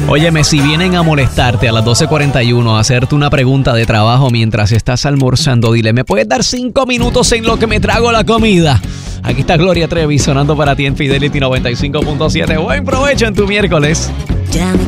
Óyeme, si vienen a molestarte a las 12:41 a hacerte una pregunta de trabajo mientras estás almorzando, dile, ¿me puedes dar 5 minutos en lo que me trago la comida? Aquí está Gloria Trevi sonando para ti en Fidelity 95.7. Buen provecho en tu miércoles.